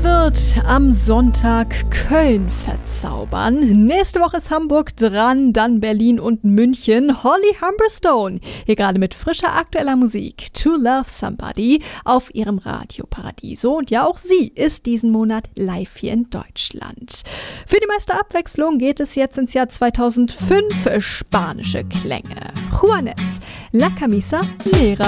wird am Sonntag Köln verzaubern. Nächste Woche ist Hamburg dran, dann Berlin und München. Holly Humberstone, hier gerade mit frischer aktueller Musik To Love Somebody auf ihrem Radio Paradiso. Und ja, auch sie ist diesen Monat live hier in Deutschland. Für die meiste Abwechslung geht es jetzt ins Jahr 2005. Spanische Klänge. Juanes, La Camisa Negra.